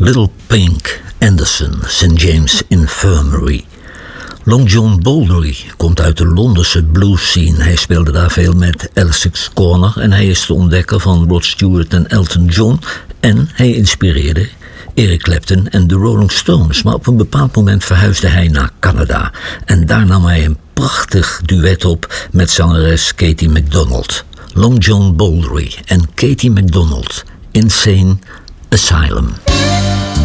Little Pink, Anderson, St. James Infirmary. Long John Baldry komt uit de Londense blues scene. Hij speelde daar veel met Elsix Corner en hij is de ontdekker van Rod Stewart en Elton John. En hij inspireerde Eric Clapton en de Rolling Stones. Maar op een bepaald moment verhuisde hij naar Canada. En daar nam hij een prachtig duet op met zangeres Katie MacDonald. Long John Baldry en Katie MacDonald, Insane Asylum.